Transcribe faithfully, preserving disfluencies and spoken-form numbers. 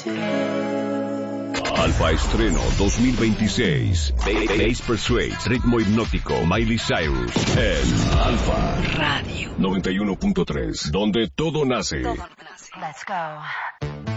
Alfa Estreno dos mil veintiséis. Bass Persuade, ritmo hipnótico, Miley Cyrus en Alfa Radio noventa y uno punto tres, donde todo nace. Todo nace. Let's go.